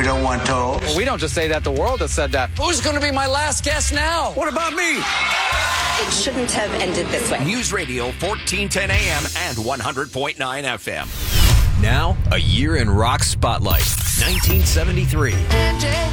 don't want toes. Well, we don't just say that. The world has said that. Who's going to be my last guest now? What about me? It shouldn't have ended this way. News Radio 1410 AM and 100.9 FM. Now, a year in rock spotlight. 1973.